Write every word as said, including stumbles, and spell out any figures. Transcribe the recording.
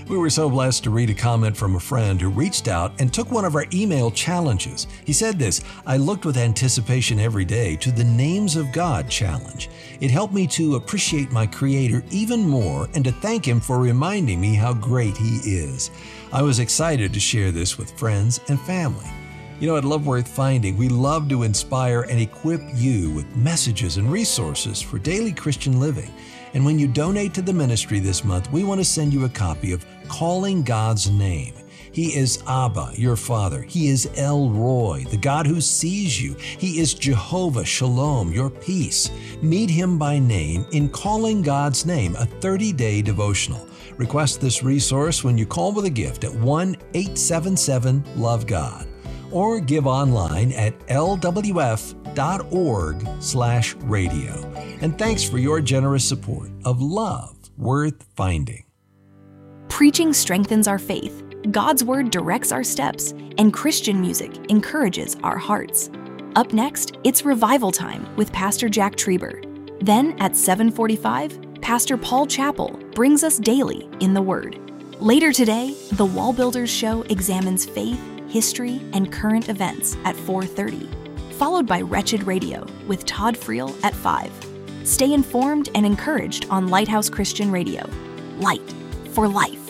We were so blessed to read a comment from a friend who reached out and took one of our email challenges. He said this: "I looked with anticipation every day to the Names of God challenge. It helped me to appreciate my Creator even more and to thank Him for reminding me how great He is. I was excited to share this with friends and family." You know, at Love Worth Finding, we love to inspire and equip you with messages and resources for daily Christian living. And when you donate to the ministry this month, we want to send you a copy of Calling God's Name. He is Abba, your Father. He is El Roy, the God who sees you. He is Jehovah Shalom, your peace. Meet Him by name in Calling God's Name, a thirty-day devotional. Request this resource when you call with a gift at one eight seven seven love God. Or give online at l w f dot org slash radio. And thanks for your generous support of Love Worth Finding. Preaching strengthens our faith, God's Word directs our steps, and Christian music encourages our hearts. Up next, it's Revival Time with Pastor Jack Trieber. Then at seven forty-five, Pastor Paul Chappell brings us daily in the Word. Later today, the Wall Builders Show examines faith, history, and current events at four thirty, followed by Wretched Radio with Todd Friel at five. Stay informed and encouraged on Lighthouse Christian Radio. Light for life.